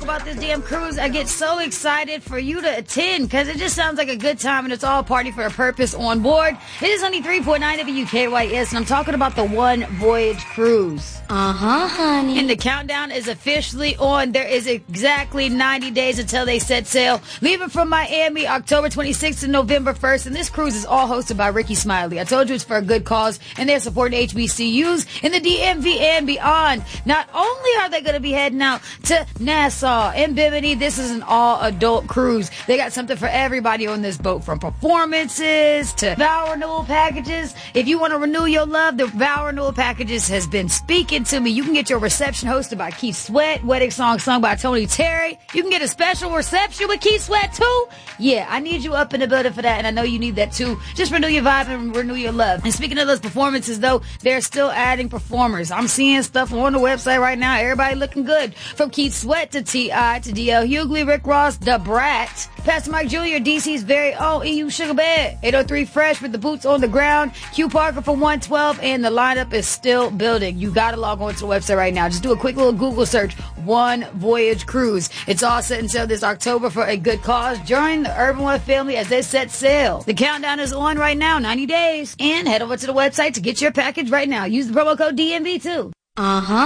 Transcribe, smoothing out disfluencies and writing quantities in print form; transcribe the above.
talk about this damn cruise, I get so excited for you to attend because it just sounds like a good time and it's all party for a purpose on board. It is only 3.9 WKYS and I'm talking about the One Voyage Cruise. Honey. And the countdown is officially on. There is exactly 90 days until they set sail. Leaving from Miami October 26th to November 1st. And this cruise is all hosted by Ricky Smiley. I told you it's for a good cause. And they're supporting HBCUs in the DMV and beyond. Not only are they going to be heading out to Nassau and Bimini, this is an all-adult cruise. They got something for everybody on this boat, from performances to vow renewal packages. If you want to renew your love, the vow renewal packages has been speaking to me. You can get your reception hosted by Keith Sweat, wedding song sung by Tony Terry. You can get a special reception with Keith Sweat too. Yeah, I need you up in the building for that, and I know you need that too. Just renew your vibe and renew your love. And speaking of those performances, though, they're still adding performers. I'm seeing stuff on the website right now. Everybody looking good. From Keith Sweat to T.I. to D.L. Hughley, Rick Ross, Da Brat, Pastor Mike Jr., DC's very own EU Sugar Bear, 803 Fresh with the boots on the ground, Q Parker for 112, and the lineup is still building. You gotta log on to the website right now. Just do a quick little Google search, One Voyage Cruise. It's all set and sail this October for a good cause. Join the Urban One family as they set sail. The countdown is on right now, 90 days. And head over to the website to get your package right now. Use the promo code DMV too.